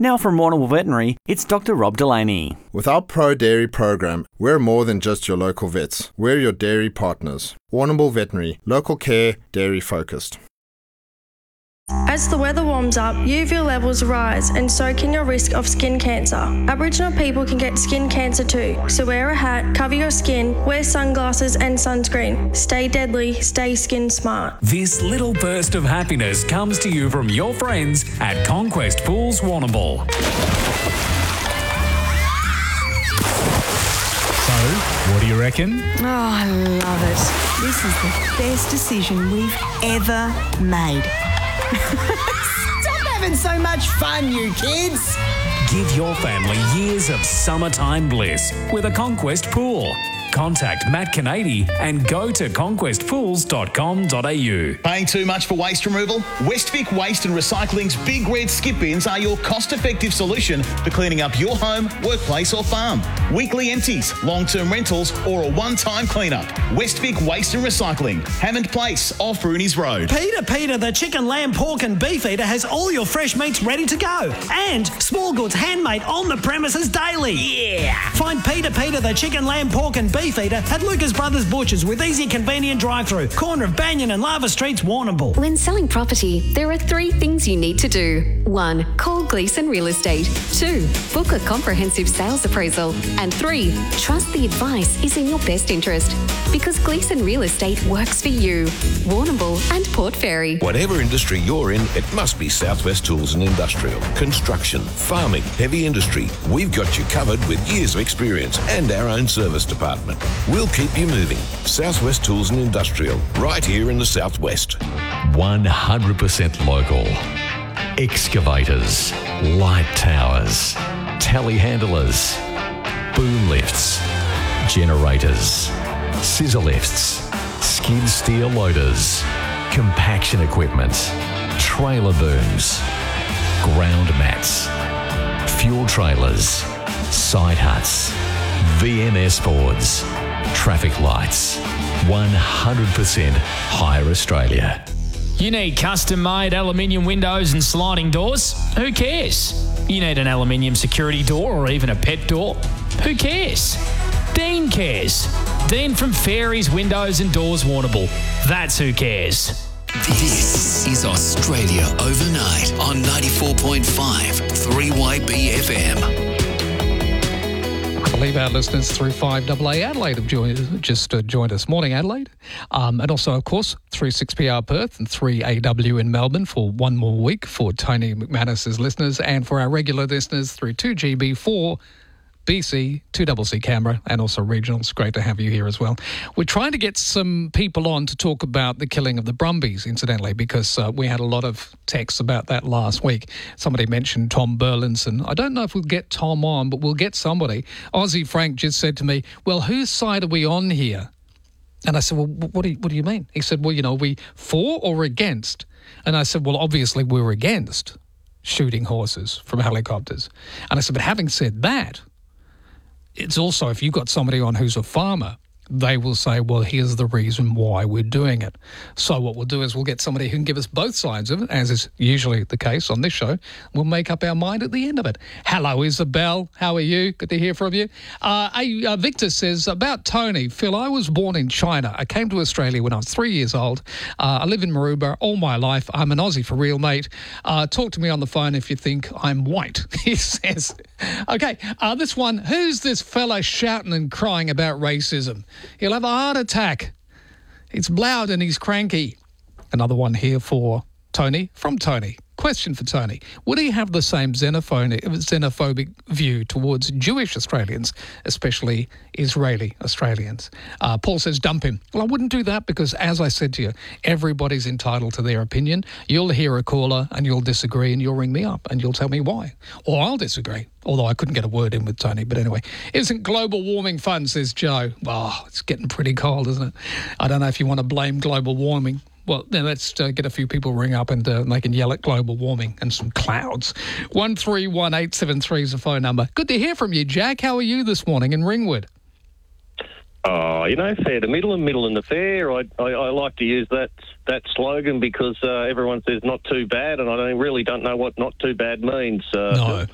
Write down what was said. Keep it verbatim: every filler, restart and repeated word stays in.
Now from Warrnambool Veterinary, it's Doctor Rob Delaney. With our Pro Dairy program, we're more than just your local vets. We're your dairy partners. Warrnambool Veterinary, local care, dairy focused. As the weather warms up, U V levels rise and so can your risk of skin cancer. Aboriginal people can get skin cancer too, so wear a hat, cover your skin, wear sunglasses and sunscreen. Stay deadly, stay skin smart. This little burst of happiness comes to you from your friends at Conquest Pools Warrnambool. So, what do you reckon? Oh, I love it. This is the best decision we've ever made. Stop having so much fun, you kids. Give your family years of summertime bliss with a Conquest pool. Contact Matt Canady and go to conquest pools dot com dot a u. Paying too much for waste removal? Westvic Waste and Recycling's Big Red Skip Bins are your cost-effective solution for cleaning up your home, workplace or farm. Weekly empties, long-term rentals or a one-time clean-up. Westvic Waste and Recycling, Hammond Place off Rooney's Road. Peter, Peter, the chicken, lamb, pork and beef eater has all your fresh meats ready to go. And small goods handmade on the premises daily. Yeah! Find Peter, Peter, the chicken, lamb, pork and beef eater at Lucas Brothers Butchers with easy, convenient drive-through. Corner of Banyan and Lava Streets, Warrnambool. When selling property, there are three things you need to do. One, call Gleeson Real Estate. Two, book a comprehensive sales appraisal. And three, trust the advice is in your best interest. Because Gleeson Real Estate works for you. Warrnambool and Port Fairy. Whatever industry you're in, it must be Southwest Tools and Industrial. Construction, farming, heavy industry. We've got you covered with years of experience and our own service department. We'll keep you moving. Southwest Tools and Industrial, right here in the Southwest. one hundred percent local. Excavators, light towers, telehandlers, boom lifts, generators, scissor lifts, skid steer loaders, compaction equipment, trailer booms, ground mats, fuel trailers, side huts, V M S boards, traffic lights. one hundred percent Hire Australia. You need custom-made aluminium windows and sliding doors? Who cares? You need an aluminium security door or even a pet door? Who cares? Dean cares. Dean from Fairies Windows and Doors Warrnambool. That's who cares. This is Australia Overnight on ninety-four point five three Y B F M. I believe our listeners through five A A Adelaide have joined, just uh, joined us. Morning, Adelaide. Um, and also, of course, through six P R Perth and three A W in Melbourne for one more week for Tony McManus's listeners, and for our regular listeners through two G B for B C, two C C Canberra, and also regional. It's great to have you here as well. We're trying to get some people on to talk about the killing of the Brumbies, incidentally, because uh, we had a lot of texts about that last week. Somebody mentioned Tom Burlinson. I don't know if we'll get Tom on, but we'll get somebody. Aussie Frank just said to me, well, whose side are we on here? And I said, well, what do you, what do you mean? He said, well, you know, are we for or against? And I said, well, obviously we're against shooting horses from helicopters. And I said, but having said that, it's also, if you've got somebody on who's a farmer, they will say, well, here's the reason why we're doing it. So what we'll do is we'll get somebody who can give us both sides of it, as is usually the case on this show. We'll make up our mind at the end of it. Hello, Isabel. How are you? Good to hear from you. Uh, uh, Victor says, about Tony, Phil, I was born in China. I came to Australia when I was three years old. Uh, I live in Maroubra all my life. I'm an Aussie for real, mate. Uh, talk to me on the phone if you think I'm white, he says. Okay, uh, this one, who's this fella shouting and crying about racism? He'll have a heart attack. It's loud and he's cranky. Another one here for Tony, from Tony. Question for Tony. Would he have the same xenophobic, xenophobic view towards Jewish Australians, especially Israeli Australians? Uh, Paul says, dump him. Well, I wouldn't do that because, as I said to you, everybody's entitled to their opinion. You'll hear a caller and you'll disagree and you'll ring me up and you'll tell me why. Or I'll disagree, although I couldn't get a word in with Tony. But anyway, isn't global warming fun, says Joe. Oh, it's getting pretty cold, isn't it? I don't know if you want to blame global warming. Well, then let's uh, get a few people ring up and uh, they can yell at global warming and some clouds. one three one eight seven three is the phone number. Good to hear from you, Jack. How are you this morning in Ringwood? Oh, you know, fair to middle and middle in the fair. I, I, I like to use that that slogan because uh, everyone says not too bad, and I don't, really don't know what not too bad means. Uh, no.